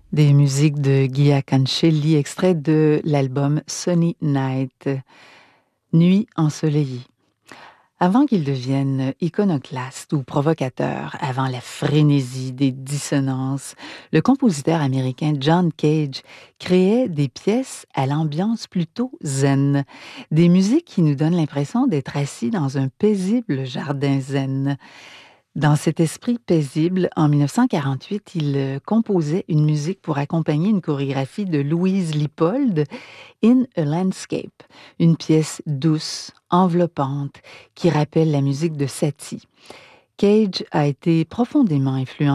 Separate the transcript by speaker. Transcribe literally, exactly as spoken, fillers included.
Speaker 1: Des musiques de Guy Cancelli, extrait de l'album Sunny Night, Nuit ensoleillée. Avant qu'il devienne iconoclaste ou provocateur, avant la frénésie des dissonances, le compositeur américain John Cage créait des pièces à l'ambiance plutôt zen, des musiques qui nous donnent l'impression d'être assis dans un paisible jardin zen. Dans cet esprit paisible, en mille neuf cent quarante-huit, il euh, composait une musique pour accompagner une chorégraphie de Louise Lippold, In a Landscape, une pièce douce, enveloppante, qui rappelle la musique de Satie. Cage a été profondément influencé